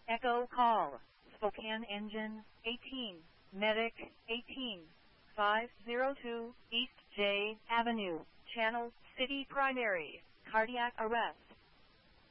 Echo call. Spokane engine 18. Medic 18. 502 East J Avenue. Channel City Primary. Cardiac arrest.